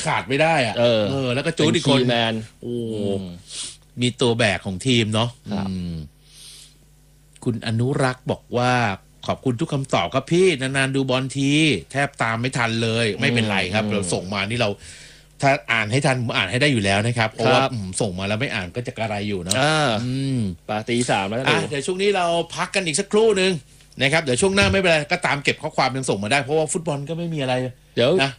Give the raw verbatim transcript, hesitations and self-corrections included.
ขาดไม่ได้อะเออเออแล้วก็จูดอีกคนแมนโอ้มีตัวแบกของทีมเนาะคุณอนุรักษ์บอกว่าขอบคุณทุกคำตอบครับพี่นานๆดูบอลทีแทบตามไม่ทันเลยไม่เป็นไรครับเราส่งมานี่เราถ้าอ่านให้ทันผมอ่านให้ได้อยู่แล้วนะครับเพราะว่าส่งมาแล้วไม่อ่านก็จะกระไรอยู่เนาะปาตีสามแล้วอ่ะเดี๋ยวช่วงนี้เราพักกันอีกสักครู่นึงนะครับเดี๋ยวช่วงหน้าไม่เป็นไรก็ตามเก็บข้อความยังส่งมาได้เพราะว่าฟุตบอลก็ไม่มีอะไรเดี๋ยวนะ